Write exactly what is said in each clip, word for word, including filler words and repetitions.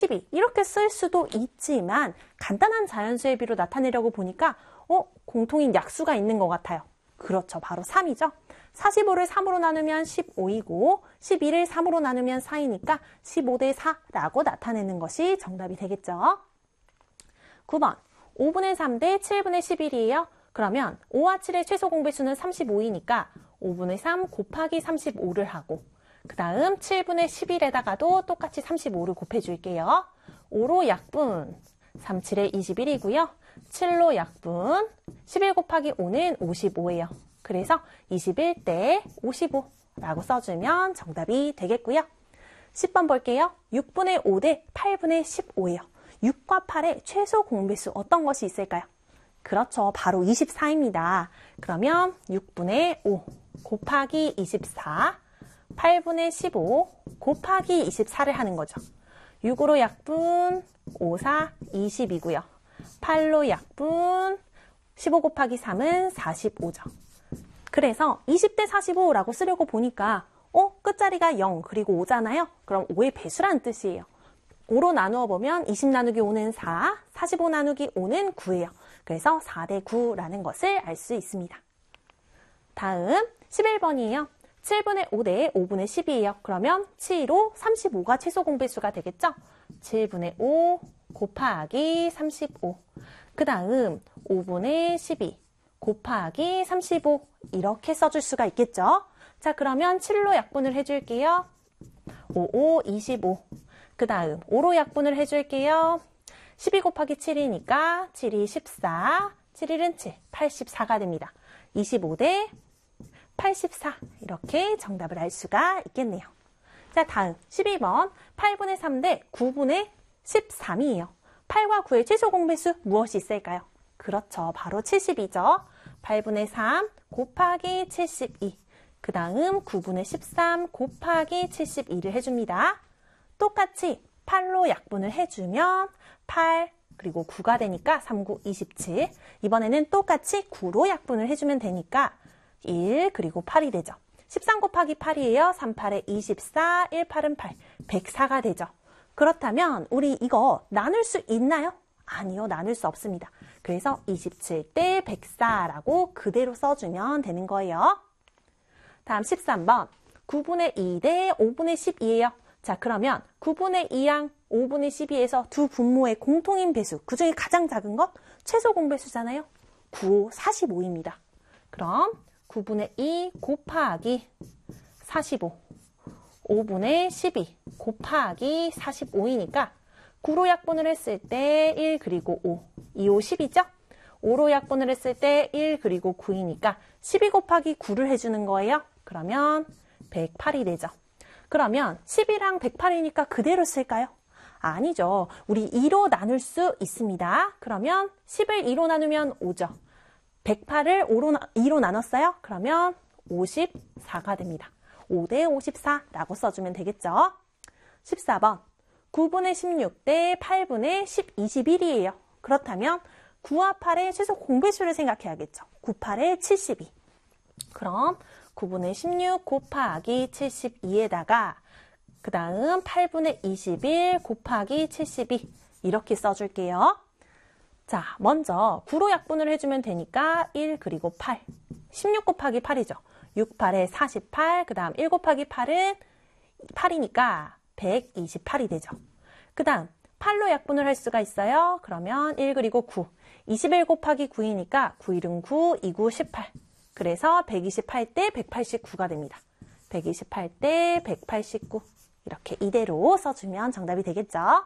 십이 이렇게 쓸 수도 있지만 간단한 자연수의 비로 나타내려고 보니까 어? 공통인 약수가 있는 것 같아요. 그렇죠. 바로 삼이죠. 사십오를 삼으로 나누면 십오이고 십이를 삼으로 나누면 사이니까 십오 대 사라고 나타내는 것이 정답이 되겠죠. 구 번 오분의 삼 대 칠분의 십일이에요. 그러면 오와 칠의 최소 공배수는 삼십오이니까 오분의 삼 곱하기 삼십오를 하고 그 다음 칠분의 십일에다가도 똑같이 삼십오를 곱해줄게요. 오로 약분, 삼, 칠에 이십일이고요. 칠로 약분, 십일 곱하기 오는 오십오예요. 그래서 이십일 대 오십오라고 써주면 정답이 되겠고요. 십 번 볼게요. 육분의 오 대 팔분의 십오예요. 육과 팔의 최소 공배수 어떤 것이 있을까요? 그렇죠. 바로 이십사입니다. 그러면 육분의 오 곱하기 이십사, 팔분의 십오 곱하기 이십사를 하는 거죠. 육으로 약분, 오, 사, 이십이고요. 팔로 약분, 십오 곱하기 삼은 사십오죠. 그래서 이십 대 사십오라고 쓰려고 보니까 어? 끝자리가 영 그리고 오잖아요. 그럼 오의 배수라는 뜻이에요. 오로 나누어 보면 이십 나누기 오는 사, 사십오 나누기 오는 구예요. 그래서 사 대 구라는 것을 알 수 있습니다. 다음 십일 번이에요. 칠분의 오 대 오분의 십이에요. 그러면 칠로 삼십오가 최소 공배수가 되겠죠? 칠분의 오 곱하기 삼십오. 그 다음 오분의 십이 곱하기 삼십오 이렇게 써줄 수가 있겠죠? 자, 그러면 칠로 약분을 해줄게요. 오, 오, 이십오. 그 다음 오로 약분을 해줄게요. 십이 곱하기 칠이니까 칠이 십사, 칠일은 칠, 팔십사가 됩니다. 이십오 대 팔십사 이렇게 정답을 알 수가 있겠네요. 자, 다음 십이 번 팔분의 삼 대 구분의 십삼이에요. 팔과 구의 최소 공배수 무엇이 있을까요? 그렇죠. 바로 칠십이죠. 팔분의 삼 곱하기 칠십이. 그 다음 구분의 십삼 곱하기 칠십이를 해줍니다. 똑같이 팔로 약분을 해주면 팔 그리고 구가 되니까 삼, 구, 이십칠. 이번에는 똑같이 구로 약분을 해주면 되니까 일 그리고 팔이 되죠. 십삼 곱하기 팔이에요. 삼, 팔에 이십사, 일, 팔은 팔. 백사가 되죠. 그렇다면 우리 이거 나눌 수 있나요? 아니요. 나눌 수 없습니다. 그래서 이십칠 대 백사라고 그대로 써주면 되는 거예요. 다음 십삼 번 구분의 이 대 오분의 십이에요. 자, 그러면 구분의 이항 오분의 십이에서 두 분모의 공통인 배수, 그 중에 가장 작은 것 최소 공배수잖아요. 구, 오, 사십오입니다. 그럼 구분의 이 곱하기 사십오, 오분의 십이 곱하기 사십오이니까 구로 약분을 했을 때 일 그리고 오, 이, 오, 십이죠? 오로 약분을 했을 때 일 그리고 구이니까 십이 곱하기 구를 해주는 거예요. 그러면 백팔이 되죠. 그러면 십이랑 백팔이니까 그대로 쓸까요? 아니죠. 우리 이로 나눌 수 있습니다. 그러면 십을 이로 나누면 오죠. 백팔을 오로, 이로 나눴어요. 그러면 오십사가 됩니다. 오 대 오십사라고 써주면 되겠죠. 십사 번 구분의 십육 대 팔분의 십, 이십일이에요. 그렇다면 구와 팔의 최소 공배수를 생각해야겠죠. 구, 팔에 칠십이. 그럼 구분의 십육 곱하기 칠십이에다가 그 다음 팔분의 이십일 곱하기 칠십이 이렇게 써줄게요. 자, 먼저 구로 약분을 해주면 되니까 일 그리고 팔. 십육 곱하기 팔이죠. 육, 팔에 사십팔, 그 다음 일 곱하기 팔은 팔이니까 백이십팔이 되죠. 그 다음 팔로 약분을 할 수가 있어요. 그러면 일 그리고 구. 이십일 곱하기 구이니까 구, 일은 구, 이, 구, 십팔. 그래서 백이십팔 대 백팔십구가 됩니다. 백이십팔 대 백팔십구. 이렇게 이대로 써주면 정답이 되겠죠.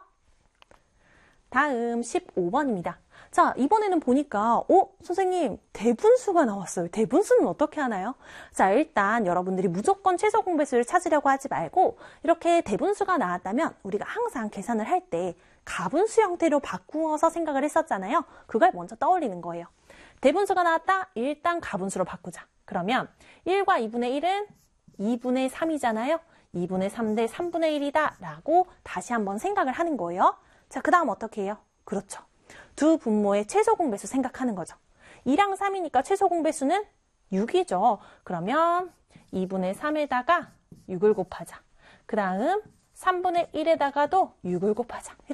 다음 십오 번입니다. 자, 이번에는 보니까 어? 선생님 대분수가 나왔어요. 대분수는 어떻게 하나요? 자, 일단 여러분들이 무조건 최소 공배수를 찾으려고 하지 말고 이렇게 대분수가 나왔다면 우리가 항상 계산을 할 때 가분수 형태로 바꾸어서 생각을 했었잖아요. 그걸 먼저 떠올리는 거예요. 대분수가 나왔다? 일단 가분수로 바꾸자. 그러면 일과 이분의 일은 이분의 삼이잖아요. 이분의 삼 대 삼분의 일이다 라고 다시 한번 생각을 하는 거예요. 자, 그 다음 어떻게 해요? 그렇죠. 두 분모의 최소 공배수 생각하는 거죠. 이랑 삼이니까 최소 공배수는 육이죠. 그러면 이분의 삼에다가 육을 곱하자. 그 다음 삼분의 일에다가도 육을 곱하자.